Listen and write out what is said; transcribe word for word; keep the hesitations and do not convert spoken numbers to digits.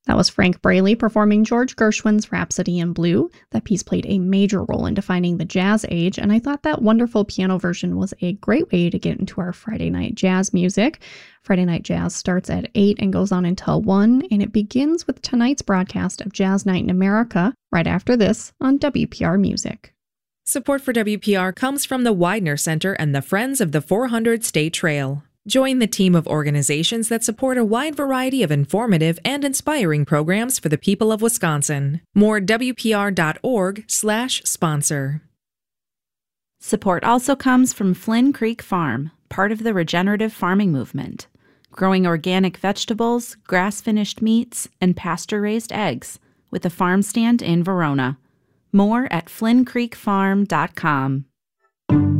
That was Frank Braley performing George Gershwin's Rhapsody in Blue. That piece played a major role in defining the jazz age, and I thought that wonderful piano version was a great way to get into our Friday night jazz music. Friday Night Jazz starts at eight and goes on until one, and it begins with tonight's broadcast of Jazz Night in America, right after this on W P R Music. Support for W P R comes from the Widener Center and the Friends of the four hundred State Trail. Join the team of organizations that support a wide variety of informative and inspiring programs for the people of Wisconsin. More W P R dot org slash sponsor. Support also comes from Flynn Creek Farm, part of the regenerative farming movement, growing organic vegetables, grass-finished meats, and pasture-raised eggs, with a farm stand in Verona. More at flynn creek farm dot com.